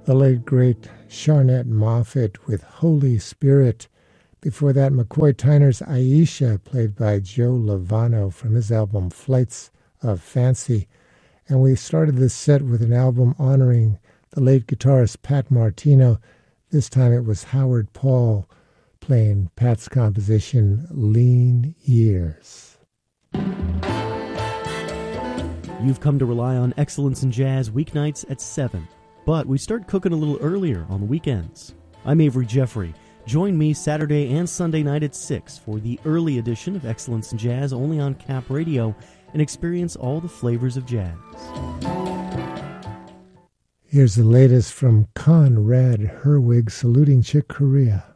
The late, great Sharnette Moffett with Holy Spirit. Before that, McCoy Tyner's Aisha, played by Joe Lovano from his album Flights of Fancy. And we started this set with an album honoring the late guitarist Pat Martino. This time it was Howard Paul playing Pat's composition, Lean Years. You've come to rely on Excellence in Jazz weeknights at 7. But we start cooking a little earlier on the weekends. I'm Avery Jeffrey. Join me Saturday and Sunday night at 6 for the early edition of Excellence in Jazz only on Cap Radio and experience all the flavors of jazz. Here's the latest from Conrad Herwig saluting Chick Corea.